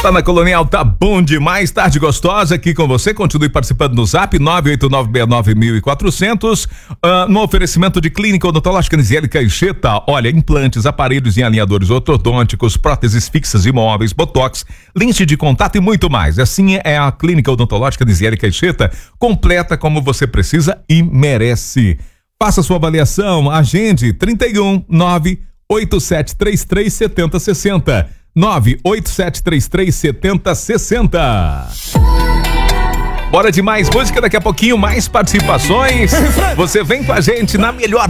Tá na Colonial, tá bom demais, tarde gostosa aqui com você, continue participando no zap 989691400, no oferecimento de Clínica Odontológica Nisiele Caixeta. Olha, implantes, aparelhos e alinhadores ortodônticos, próteses fixas e móveis, botox, lente de contato e muito mais. Assim é a Clínica Odontológica Nisiele Caixeta, completa como você precisa e merece. Faça sua avaliação, agende 31 98733 7060. 987337060. Bora de mais música, daqui a pouquinho mais participações. Você vem com a gente na melhor